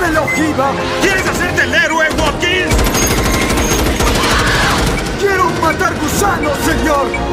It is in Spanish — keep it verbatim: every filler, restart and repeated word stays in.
de la ojiva! ¿Quieres hacerte el héroe, Watkins? ¡Quiero matar gusanos, señor!